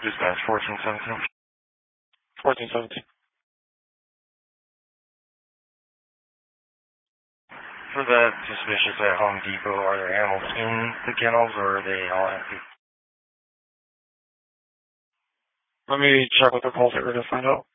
Dispatch 1417. 1417. For that suspicious at Home Depot, are there animals in the kennels or are they all empty? Let me check with the call center to find out.